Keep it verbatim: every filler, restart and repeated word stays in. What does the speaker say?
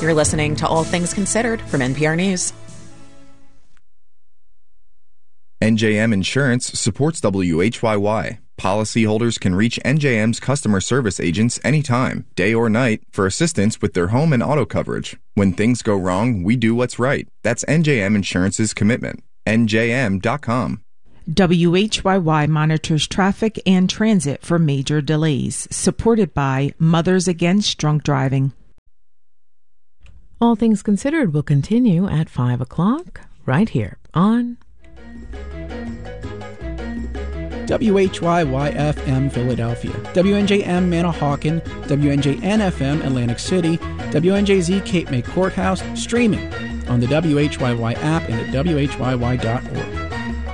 You're listening to All Things Considered from N P R News. N J M Insurance supports W H Y Y. Policyholders can reach N J M's customer service agents anytime, day or night, for assistance with their home and auto coverage. When things go wrong, we do what's right. That's N J M Insurance's commitment. N J M dot com. W H Y Y monitors traffic and transit for major delays, supported by Mothers Against Drunk Driving. All Things Considered will continue at five o'clock, right here on W H Y Y F M Philadelphia, W N J M Manahawkin, W N J N F M Atlantic City, W N J Z Cape May Courthouse, streaming on the W H Y Y app and at W H Y Y dot org.